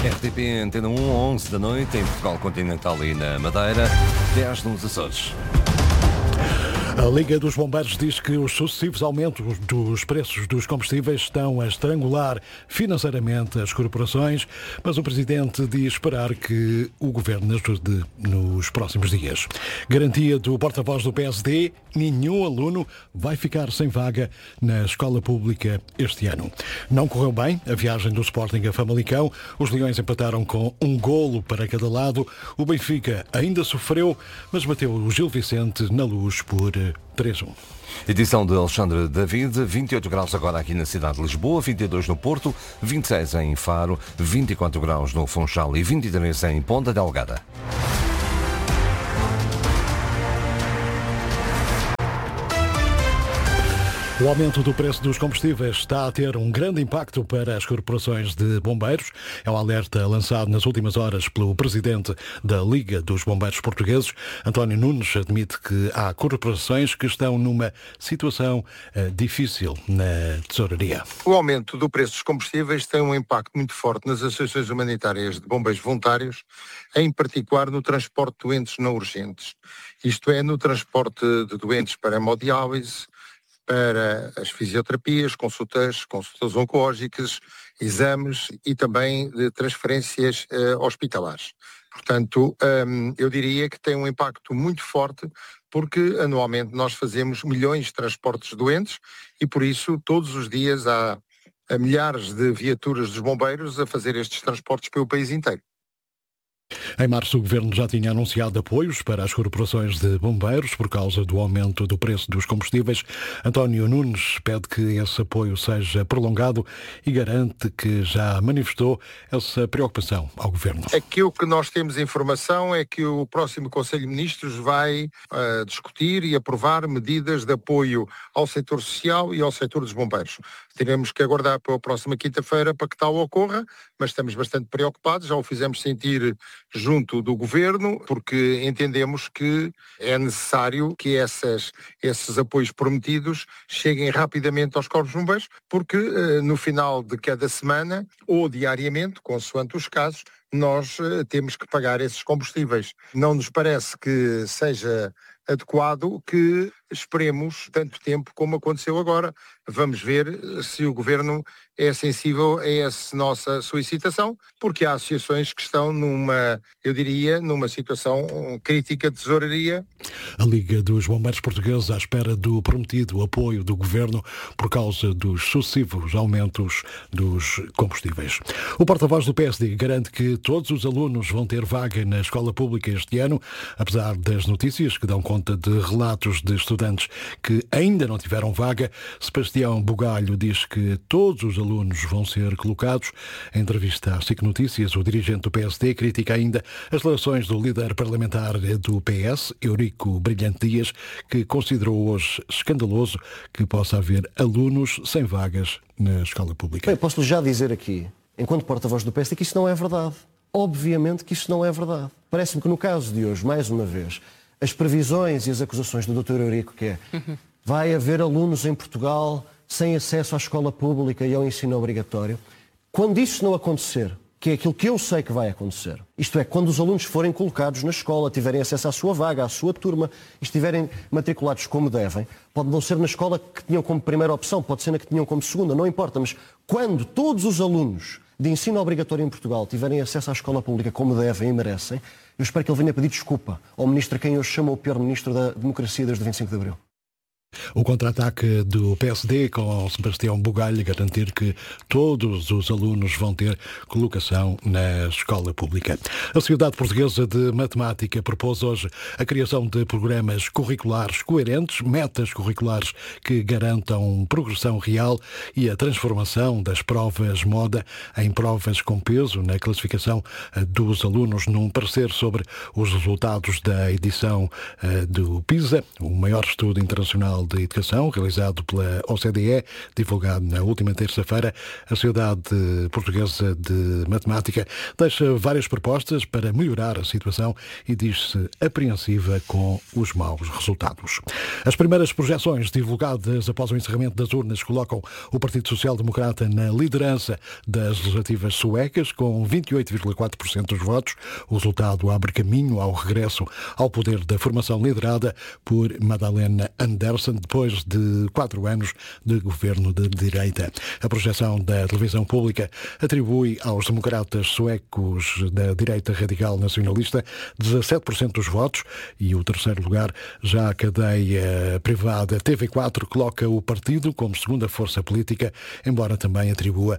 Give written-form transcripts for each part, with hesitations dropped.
RTP Antena 1, 11 da noite, em Portugal Continental e na Madeira, 10 nos Açores. A Liga dos Bombeiros diz que os sucessivos aumentos dos preços dos combustíveis estão a estrangular financeiramente as corporações, mas o Presidente diz esperar que o Governo ajude nos próximos dias. Garantia do porta-voz do PSD, nenhum aluno vai ficar sem vaga na escola pública este ano. Não correu bem a viagem do Sporting a Famalicão, os Leões empataram com um golo para cada lado, o Benfica ainda sofreu, mas bateu o Gil Vicente na Luz por 3-1. Edição de Alexandre David, 28 graus agora aqui na cidade de Lisboa, 22 no Porto, 26 em Faro, 24 graus no Funchal e 23 em Ponta Delgada. O aumento do preço dos combustíveis está a ter um grande impacto para as corporações de bombeiros. É um alerta lançado nas últimas horas pelo presidente da Liga dos Bombeiros Portugueses. António Nunes admite que há corporações que estão numa situação difícil na tesouraria. O aumento do preço dos combustíveis tem um impacto muito forte nas associações humanitárias de bombeiros voluntários, em particular no transporte de doentes não urgentes. Isto é, no transporte de doentes para hemodiálise, para as fisioterapias, consultas oncológicas, exames e também de transferências hospitalares. Portanto, eu diria que tem um impacto muito forte porque anualmente nós fazemos milhões de transportes de doentes e por isso todos os dias há milhares de viaturas dos bombeiros a fazer estes transportes pelo país inteiro. Em março, o Governo já tinha anunciado apoios para as corporações de bombeiros por causa do aumento do preço dos combustíveis. António Nunes pede que esse apoio seja prolongado e garante que já manifestou essa preocupação ao Governo. Aquilo que nós temos informação é que o próximo Conselho de Ministros vai discutir e aprovar medidas de apoio ao setor social e ao setor dos bombeiros. Teremos que aguardar pela próxima quinta-feira para que tal ocorra, mas estamos bastante preocupados, já o fizemos sentir junto do Governo, porque entendemos que é necessário que esses apoios prometidos cheguem rapidamente aos corpos de bombeiros, porque no final de cada semana, ou diariamente, consoante os casos, nós temos que pagar esses combustíveis. Não nos parece que seja adequado que esperemos tanto tempo como aconteceu agora. Vamos ver se o Governo é sensível a essa nossa solicitação, porque há associações que estão numa situação crítica de tesouraria. A Liga dos Bombeiros Portugueses à espera do prometido apoio do Governo por causa dos sucessivos aumentos dos combustíveis. O porta-voz do PSD garante que todos os alunos vão ter vaga na escola pública este ano, apesar das notícias que dão conta de relatos de estudantes que ainda não tiveram vaga. Sebastião Bugalho diz que todos os alunos vão ser colocados. Em entrevista à SIC Notícias, o dirigente do PSD critica ainda as declarações do líder parlamentar do PS, Eurico Brilhante Dias, que considerou hoje escandaloso que possa haver alunos sem vagas na escola pública. Bem, posso-lhe já dizer aqui, enquanto porta-voz do PSD, que isso não é verdade. Obviamente que isso não é verdade. Parece-me que no caso de hoje, mais uma vez, as previsões e as acusações do Dr. Eurico, que é vai haver alunos em Portugal sem acesso à escola pública e ao ensino obrigatório. Quando isso não acontecer, que é aquilo que eu sei que vai acontecer, isto é, quando os alunos forem colocados na escola, tiverem acesso à sua vaga, à sua turma, e estiverem matriculados como devem, pode não ser na escola que tinham como primeira opção, pode ser na que tinham como segunda, não importa, mas quando todos os alunos de ensino obrigatório em Portugal tiverem acesso à escola pública como devem e merecem, eu espero que ele venha pedir desculpa ao ministro a quem hoje chama o pior ministro da democracia desde o 25 de Abril. O contra-ataque do PSD com Sebastião Bugalho garantir que todos os alunos vão ter colocação na escola pública. A Sociedade Portuguesa de Matemática propôs hoje a criação de programas curriculares coerentes, metas curriculares que garantam progressão real e a transformação das provas moda em provas com peso na classificação dos alunos num parecer sobre os resultados da edição do PISA, o maior estudo internacional Mundial de Educação, realizado pela OCDE, divulgado na última terça-feira, a Sociedade Portuguesa de Matemática deixa várias propostas para melhorar a situação e diz-se apreensiva com os maus resultados. As primeiras projeções divulgadas após o encerramento das urnas colocam o Partido Social Democrata na liderança das legislativas suecas, com 28,4% dos votos. O resultado abre caminho ao regresso ao poder da formação liderada por Magdalena Andersson, depois de 4 anos de governo de direita. A projeção da televisão pública atribui aos democratas suecos da direita radical nacionalista 17% dos votos, e o terceiro lugar, já a cadeia privada TV4, coloca o partido como segunda força política, embora também atribua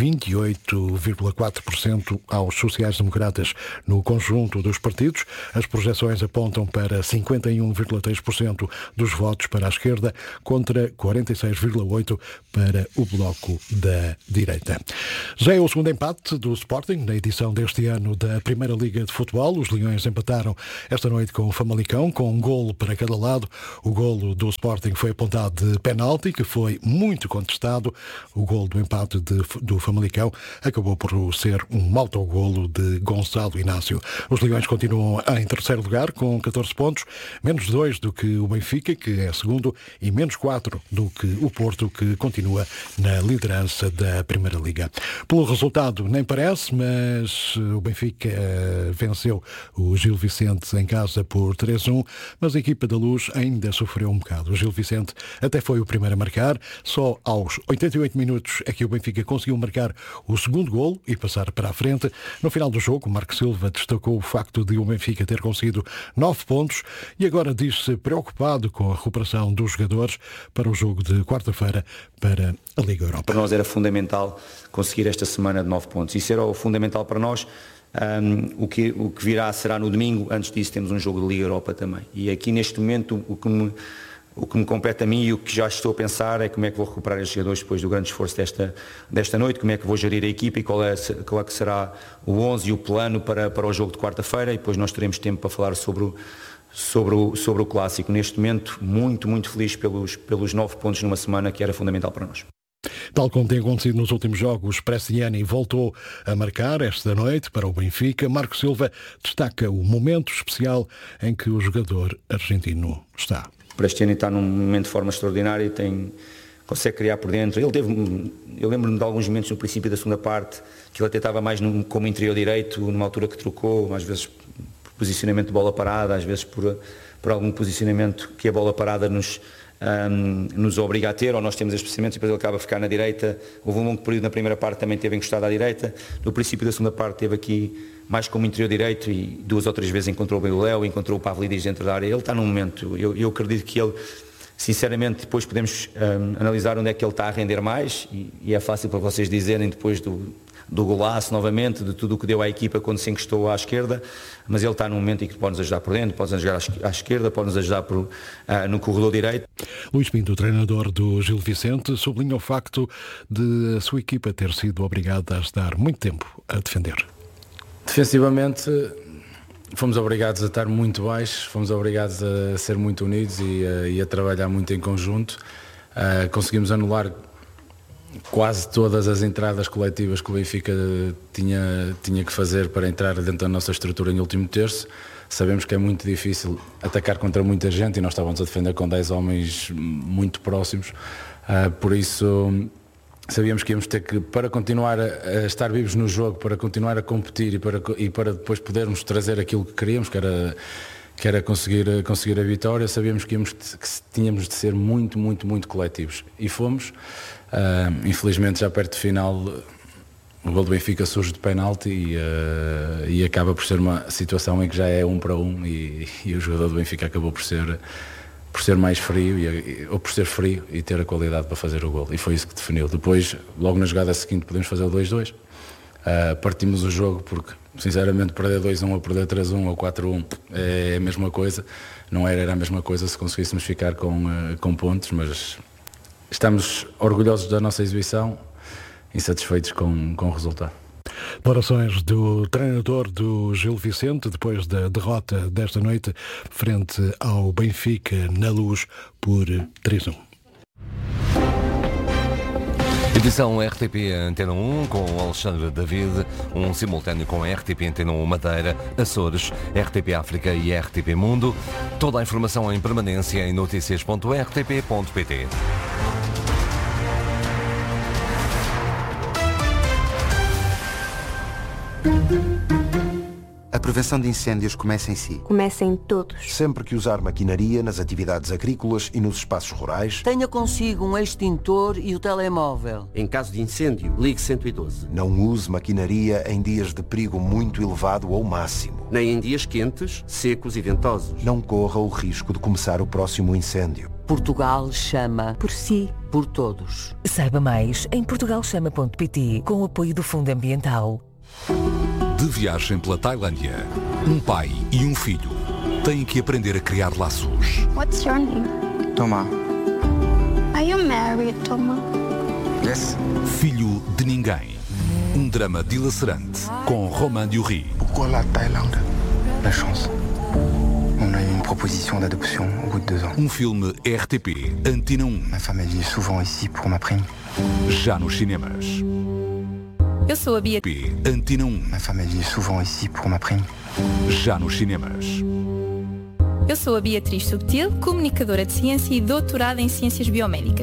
28,4% aos sociais-democratas. No conjunto dos partidos, as projeções apontam para 51,3% dos votos para a esquerda, contra 46,8% para o bloco da direita. Já é o segundo empate do Sporting na edição deste ano da Primeira Liga de Futebol. Os Leões empataram esta noite com o Famalicão, com um golo para cada lado. O golo do Sporting foi apontado de penalti, que foi muito contestado. O golo do empate do Famalicão acabou por ser um autogolo de Gonçalo Inácio. Os Leões continuam em terceiro lugar com 14 pontos, menos 2 do que o Benfica, que é segundo, e menos 4 do que o Porto, que continua na liderança da Primeira Liga. Pelo resultado nem parece, mas o Benfica venceu o Gil Vicente em casa por 3-1, mas a equipa da Luz ainda sofreu um bocado. O Gil Vicente até foi o primeiro a marcar, só aos 88 minutos é que o Benfica conseguiu marcar o segundo golo e passar para a frente. No final do jogo, Marco Silva destacou o facto de o Benfica ter conseguido 9 pontos e agora diz-se preocupado com a recuperação dos jogadores para o jogo de quarta-feira para a Liga Europa. Para nós era fundamental conseguir esta semana de 9 pontos. Isso era o fundamental para nós. O que virá será no domingo. Antes disso temos um jogo de Liga Europa também. E aqui neste momento o que me compete a mim e o que já estou a pensar é como é que vou recuperar estes jogadores depois do grande esforço desta noite, como é que vou gerir a equipa e qual é que será o 11 e o plano para o jogo de quarta-feira, e depois nós teremos tempo para falar sobre o clássico. Neste momento, muito, muito feliz pelos 9 pontos numa semana, que era fundamental para nós. Tal como tem acontecido nos últimos jogos, Bresciani voltou a marcar esta noite para o Benfica. Marco Silva destaca o momento especial em que o jogador argentino está. Bresciani está num momento de forma extraordinária, consegue criar por dentro. Eu lembro-me de alguns momentos no princípio da segunda parte, que ele até estava mais como interior direito, numa altura que trocou, às vezes por posicionamento de bola parada, às vezes por algum posicionamento que a bola parada nos obriga a ter, ou nós temos estes posicionamentos e depois ele acaba a ficar na direita. Houve um longo período na primeira parte, também teve encostado à direita. No princípio da segunda parte teve aqui mais como interior direito e 2 ou 3 vezes encontrou bem o Léo, encontrou o Pavlidis dentro da área. Ele está num momento, eu acredito que ele, sinceramente, depois podemos analisar onde é que ele está a render mais, e é fácil para vocês dizerem depois do golaço novamente, de tudo o que deu à equipa quando se encostou à esquerda, mas ele está num momento em que pode nos ajudar por dentro, pode nos ajudar à esquerda, pode nos ajudar no corredor direito. Luís Pinto, treinador do Gil Vicente, sublinha o facto de a sua equipa ter sido obrigada a estar muito tempo a defender. Defensivamente fomos obrigados a estar muito baixos, fomos obrigados a ser muito unidos e a trabalhar muito em conjunto. Conseguimos anular quase todas as entradas coletivas que o Benfica tinha que fazer para entrar dentro da nossa estrutura em último terço. Sabemos que é muito difícil atacar contra muita gente e nós estávamos a defender com 10 homens muito próximos, por isso sabíamos que íamos ter que, para continuar a estar vivos no jogo, para continuar a competir e para depois podermos trazer aquilo que queríamos, que era conseguir a vitória, sabíamos que tínhamos de ser muito, muito, muito coletivos. E fomos. Infelizmente, já perto do final, o gol do Benfica surge de penalti e acaba por ser uma situação em que já é 1-1 e o jogador do Benfica acabou por ser mais frio ou por ser frio e ter a qualidade para fazer o gol, e foi isso que definiu. Depois, logo na jogada seguinte, podemos fazer o 2-2. Partimos o jogo porque, sinceramente, perder 2-1 ou perder 3-1 ou 4-1 é a mesma coisa. Não era a mesma coisa se conseguíssemos ficar com pontos, mas estamos orgulhosos da nossa exibição, insatisfeitos com o resultado. Declarações do treinador do Gil Vicente depois da derrota desta noite frente ao Benfica na Luz por 3-1. Edição RTP Antena 1 com Alexandre David, um simultâneo com a RTP Antena 1 Madeira, Açores, RTP África e RTP Mundo. Toda a informação em permanência em noticias.rtp.pt. A prevenção de incêndios começa em si. Começa em todos. Sempre que usar maquinaria nas atividades agrícolas e nos espaços rurais, tenha consigo um extintor e o telemóvel. Em caso de incêndio, ligue 112. Não use maquinaria em dias de perigo muito elevado ou máximo. Nem em dias quentes, secos e ventosos. Não corra o risco de começar o próximo incêndio. Portugal chama por si, por todos. Saiba mais em portugalchama.pt com o apoio do Fundo Ambiental. De viagem pela Tailândia, um pai e um filho têm que aprender a criar laços. What's your name? Thomas. Are you married, Thomas? Yes. Filho de ninguém. Um drama dilacerante com Romain Duris. Pourquoi la Thaïlande? La chance. On a eu une proposition d'adoption au bout de 2 ans. Um filme RTP Antena 1. Ma femme vit souvent ici pour ma prime. Já nos cinemas. Eu sou a Beatriz. Antena 1. Ma femme vit souvent ici pour ma prime. Já nos cinemas. Eu sou a Beatriz Subtil, comunicadora de ciência e doutorada em ciências biomédicas.